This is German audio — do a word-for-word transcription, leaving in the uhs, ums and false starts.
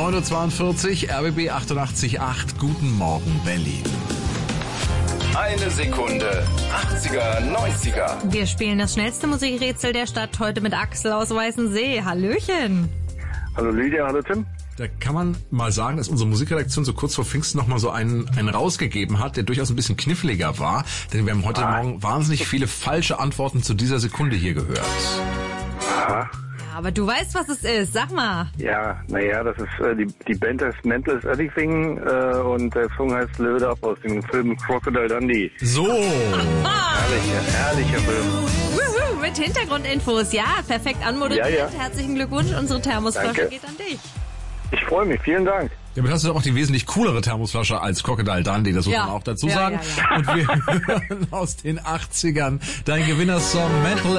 neun Uhr zweiundvierzig, R B B achtundachtzig Komma acht. Guten Morgen, Berlin. Eine Sekunde. achtziger, neunziger. Wir spielen das schnellste Musikrätsel der Stadt heute mit Axel aus Weißensee. Hallöchen. Hallo Lydia, hallo Tim. Da kann man mal sagen, dass unsere Musikredaktion so kurz vor Pfingsten noch mal so einen, einen rausgegeben hat, der durchaus ein bisschen kniffliger war. Denn wir haben heute ah. Morgen wahnsinnig viele falsche Antworten zu dieser Sekunde hier gehört. Aha. Ja, aber du weißt, was es ist. Sag mal. Ja, naja, das ist äh, die, die Band heißt Mental is Everything äh, und der Song heißt Live It Up aus dem Film Crocodile Dundee. So. Herrlicher, herrlicher Film. Wuhu, mit Hintergrundinfos. Ja, perfekt anmoderiert. Ja, ja. Herzlichen Glückwunsch. Unsere Thermosflasche Danke. geht an dich. Ich freue mich, vielen Dank. Damit hast du doch auch die wesentlich coolere Thermosflasche als Crocodile Dundee, das muss Ja. man auch dazu Ja, sagen. ja, ja. Und wir hören aus den achtzigern dein Gewinnersong Mental